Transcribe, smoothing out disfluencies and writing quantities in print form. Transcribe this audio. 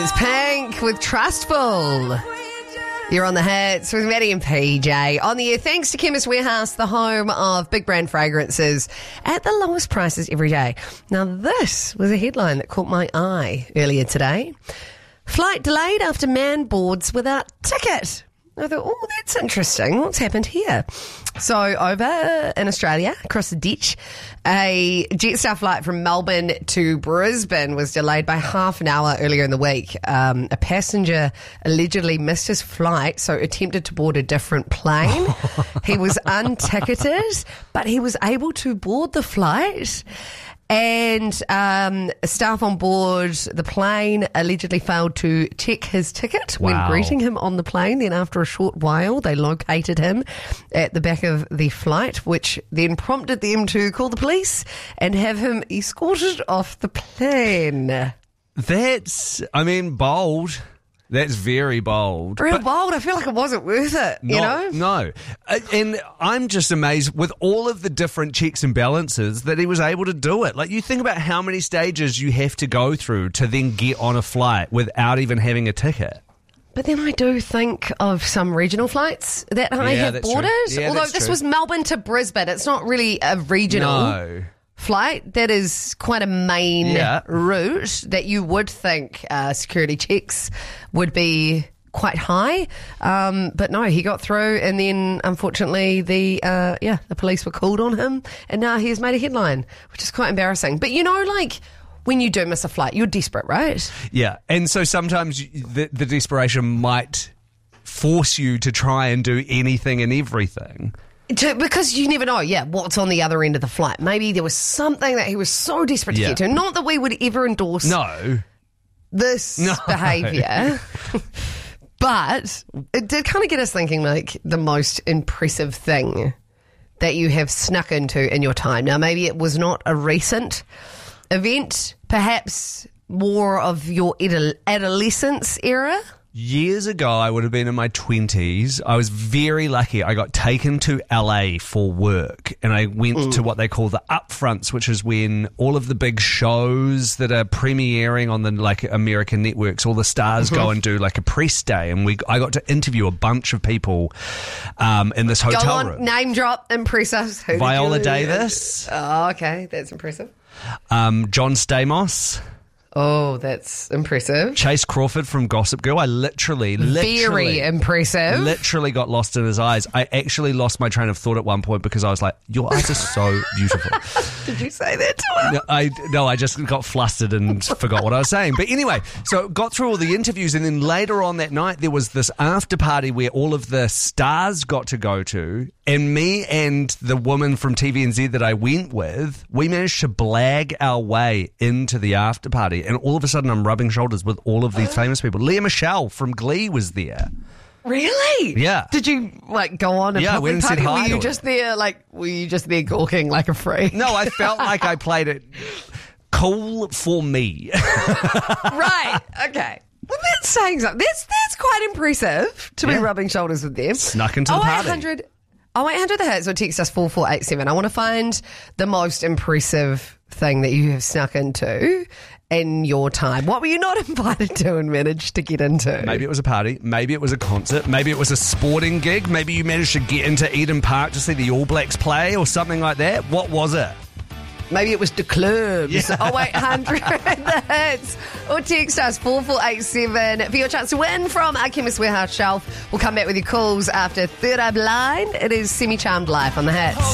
is Pink with Trustful. You're on the hits with Maddie and PJ. On the air, thanks to Chemist Warehouse, the home of big brand fragrances at the lowest prices every day. Now, this was a headline that caught my eye earlier today. Flight delayed after man boards without ticket. I thought, oh, that's interesting. What's happened here? So over in Australia, across the ditch, a Jetstar flight from Melbourne to Brisbane was delayed by half an hour earlier in the week. A passenger allegedly missed his flight, so attempted to board a different plane. He was unticketed, but he was able to board the flight. And staff on board the plane allegedly failed to check his ticket when greeting him on the plane. Then after a short while, they located him at the back of the flight, which then prompted them to call the police and have him escorted off the plane. That's, bold. That's very bold. Real bold. I feel like it wasn't worth it, you know? No. And I'm just amazed with all of the different checks and balances that he was able to do it. Like, you think about how many stages you have to go through to then get on a flight without even having a ticket. But then I do think of some regional flights that I have boarded. Yeah, although this was Melbourne to Brisbane. It's not really a regional flight. That is quite a main route that you would think security checks would be quite high. But no, he got through, and then unfortunately the police were called on him, and now he has made a headline, which is quite embarrassing. But you know, like, when you do miss a flight, you're desperate, right? Yeah, and so sometimes the desperation might force you to try and do anything and everything. Because you never know, what's on the other end of the flight. Maybe there was something that he was so desperate to get to. Not that we would ever endorse this behaviour. But it did kind of get us thinking, like, the most impressive thing that you have snuck into in your time. Now, maybe it was not a recent event, perhaps more of your adolescence era. Years ago, I would have been in my 20s. I was very lucky. I got taken to LA for work, and I went to what they call the upfronts, which is when all of the big shows that are premiering on the American networks, all the stars go and do like a press day, and I got to interview a bunch of people in this hotel room. Name drop, impress us. Viola Davis. Oh, okay, that's impressive. John Stamos. Oh, that's impressive. Chase Crawford from Gossip Girl. I literally very impressive. Literally got lost in his eyes. I actually lost my train of thought at one point because I was like, your eyes are so beautiful. Did you say that to him? No, I just got flustered and forgot what I was saying. But anyway, so got through all the interviews, and then later on that night there was this after party where all of the stars got to go to, and me and the woman from TVNZ that I went with, we managed to blag our way into the after party. And all of a sudden, I'm rubbing shoulders with all of these famous people. Lea Michele from Glee was there. Really? Yeah. Did you go on and went and said hi? Were you just there gawking like a freak? No, I felt like I played it cool for me. Right. Okay. Well, that's saying something. That's quite impressive to be rubbing shoulders with them. Snuck into the party. 0800 the hits or text us 4487. I want to find the most impressive thing that you have snuck into in your time. What were you not invited to and managed to get into? Maybe it was a party. Maybe it was a concert. Maybe it was a sporting gig. Maybe you managed to get into Eden Park to see the All Blacks play or something like that. What was it? Maybe it was the clubs. Yeah. 0800 the hits or text us 4487 for your chance to win from our Chemist Warehouse shelf. We'll come back with your calls after Third Eye Blind. It is Semi-Charmed Life on the hits.